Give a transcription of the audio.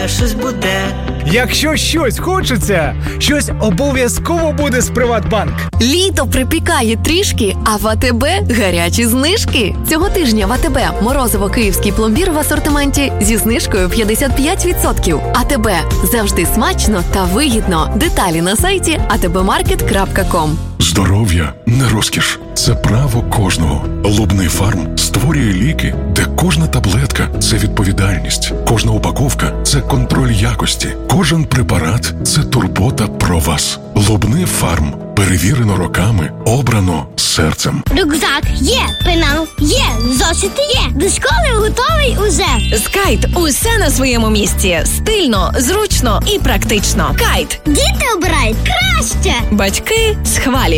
щось буде. Якщо щось хочеться, щось обов'язково буде з Приватбанк. Літо припікає трішки, а в АТБ гарячі знижки. Цього тижня в АТБ морозиво київський пломбір в асортименті зі знижкою 55%. АТБ – завжди смачно та вигідно. Деталі на сайті atbmarket.com. Здоров'я не розкіш, це право кожного. Лубний фарм створює ліки, де кожна таблетка – це відповідальність, кожна упаковка – це контроль якості, кожен препарат – це турбота про вас. Лубний фарм. Перевірено роками, обрано серцем. Рюкзак є, пенал є, зошити є. До школи готовий уже. З Кайт усе на своєму місці. Стильно, зручно і практично. Кайт. Діти обирають краще. Батьки схвалюють.